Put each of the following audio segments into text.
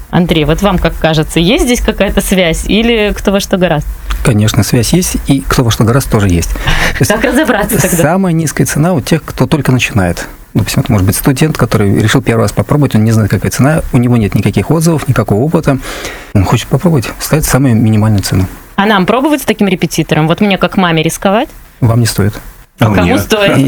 Андрей, вот вам как кажется, есть здесь какая-то связь или кто во что гораст? Конечно, связь есть, и кто во что гораст тоже есть. Как разобраться тогда? Самая низкая цена у тех, кто только начинает. Допустим, это может быть студент, который решил первый раз попробовать, он не знает, какая цена, у него нет никаких отзывов, никакого опыта. Он хочет попробовать, ставит самую минимальную цену. А нам пробовать с таким репетитором? Вот мне как маме рисковать? Вам не стоит. Кому стоит?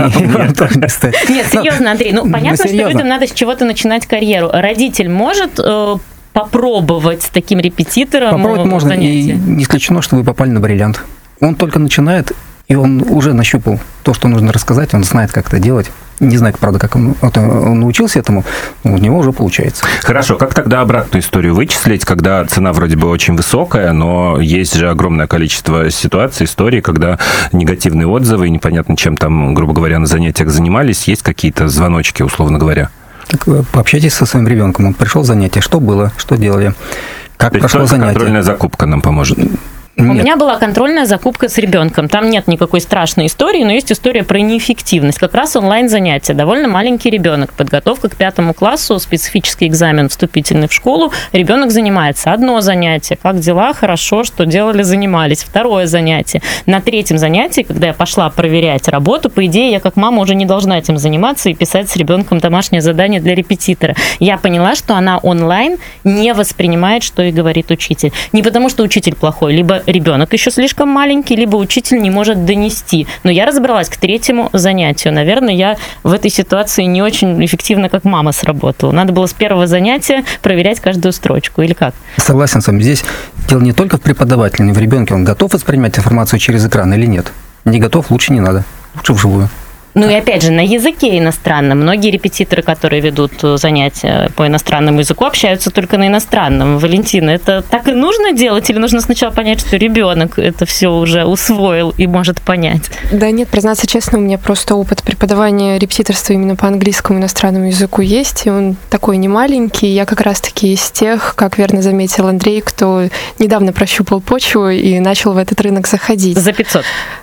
Нет, серьезно, Андрей, понятно, что людям надо с чего-то начинать карьеру. Родитель может попробовать с таким репетитором? Попробовать можно, и не исключено, что вы попали на бриллиант. Он только начинает, и он уже нащупал то, что нужно рассказать, он знает, как это делать. Не знаю, правда, как он научился этому, но у него уже получается. Хорошо, как тогда обратную историю вычислить, когда цена вроде бы очень высокая, но есть же огромное количество ситуаций, историй, когда негативные отзывы, и непонятно, чем там, грубо говоря, на занятиях занимались, есть какие-то звоночки, условно говоря? Так пообщайтесь со своим ребенком. Он пришел в занятие, что было, что делали, как прошло занятие. Контрольная закупка нам поможет. У меня была контрольная закупка с ребенком. Там нет никакой страшной истории, но есть история про неэффективность. Как раз онлайн-занятия. Довольно маленький ребенок. Подготовка к 5 классу, специфический экзамен вступительный в школу. Ребенок занимается. Одно занятие. Как дела? Хорошо. Что делали? Занимались. Второе занятие. На 3-м занятии, когда я пошла проверять работу, по идее, я как мама уже не должна этим заниматься и писать с ребенком домашнее задание для репетитора. Я поняла, что она онлайн не воспринимает, что и говорит учитель. Не потому, что учитель плохой, либо ребенок еще слишком маленький, либо учитель не может донести. Но я разобралась к 3-му занятию. Наверное, я в этой ситуации не очень эффективно, как мама, сработала. Надо было с 1-го занятия проверять каждую строчку. Или как? Согласен с вами. Здесь дело не только в преподавателе, но и в ребенке. Он готов воспринимать информацию через экран или нет? Не готов, лучше не надо. Лучше вживую. Ну и опять же, на языке иностранном. Многие репетиторы, которые ведут занятия по иностранному языку, общаются только на иностранном. Валентина, это так и нужно делать? Или нужно сначала понять, что ребенок это все уже усвоил и может понять? Да нет, признаться честно, у меня просто опыт преподавания репетиторства именно по английскому иностранному языку есть, и он такой не маленький. Я как раз-таки из тех, как верно заметил Андрей, кто недавно прощупал почву и начал в этот рынок заходить. За 500?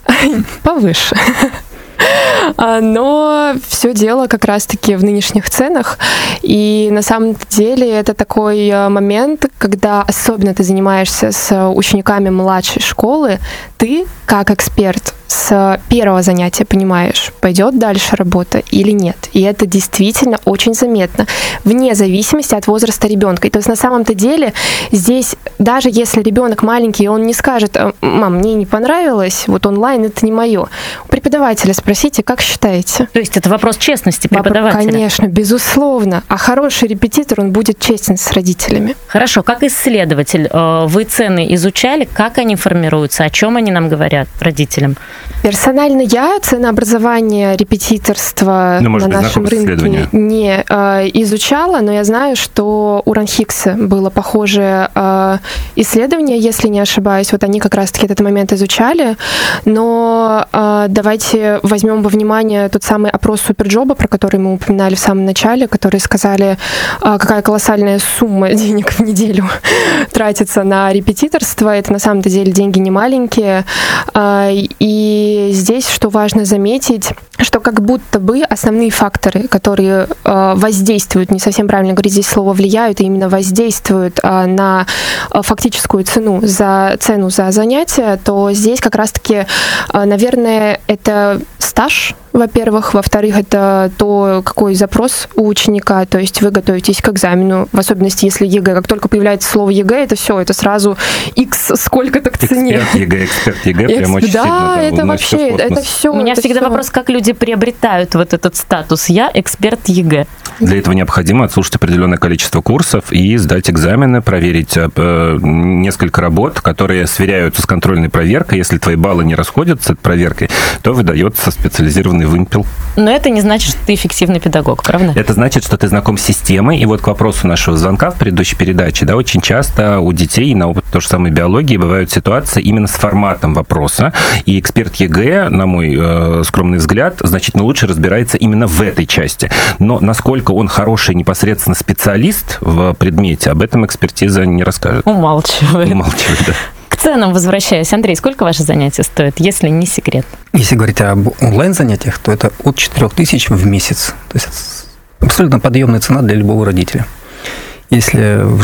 Повыше. Но все дело как раз-таки в нынешних ценах. И на самом деле это такой момент, когда особенно ты занимаешься с учениками младшей школы, ты, как эксперт, с 1-го занятия понимаешь, пойдет дальше работа или нет. И это действительно очень заметно, вне зависимости от возраста ребенка. И то есть на самом-то деле здесь, даже если ребенок маленький, он не скажет: мам, мне не понравилось, вот онлайн это не мое. У преподавателя спросите, как считаете? То есть это вопрос честности преподавателя? Конечно, безусловно. А хороший репетитор, он будет честен с родителями. Хорошо, как исследователь, вы цены изучали, как они формируются, о чем они нам говорят, родителям? Персонально я ценообразование репетиторства на нашем рынке не изучала, но я знаю, что у Ранхикса было похожее исследование, если не ошибаюсь. Вот они как раз-таки этот момент изучали. Но давайте возьмем во внимание тот самый опрос Суперджоба, про который мы упоминали в самом начале, которые сказали, какая колоссальная сумма денег в неделю тратится на репетиторство. Это на самом-то деле деньги не маленькие. И здесь, что важно заметить, что как будто бы основные факторы, которые воздействуют, не совсем правильно говорить здесь слово «влияют», а именно воздействуют на фактическую цену за занятие, то здесь как раз-таки, наверное, это стаж, во-первых. Во-вторых, это то, какой запрос у ученика. То есть вы готовитесь к экзамену, в особенности, если ЕГЭ. Как только появляется слово ЕГЭ, это все, это сразу X сколько-то к цене. Эксперт ЕГЭ прям очень сильно. Да, это вообще, это все. У меня всегда вопрос, как люди приобретают вот этот статус. Я эксперт ЕГЭ. Для этого необходимо отслушать определенное количество курсов и сдать экзамены, проверить несколько работ, которые сверяются с контрольной проверкой. Если твои баллы не расходятся с проверкой, то выдается специализированный вымпел. Но это не значит, что ты эффективный педагог, правда? Это значит, что ты знаком с системой. И вот к вопросу нашего звонка в предыдущей передаче, да, очень часто у детей на опыт той же самой биологии бывают ситуации именно с форматом вопроса. И эксперт ЕГЭ, на мой скромный взгляд, значительно лучше разбирается именно в этой части. Но насколько он хороший непосредственно специалист в предмете, об этом экспертиза не расскажет. Умалчивает. Да. К ценам возвращаясь. Андрей, сколько ваши занятия стоят, если не секрет? Если говорить об онлайн-занятиях, то это от 4000 в месяц. То есть абсолютно подъемная цена для любого родителя. Если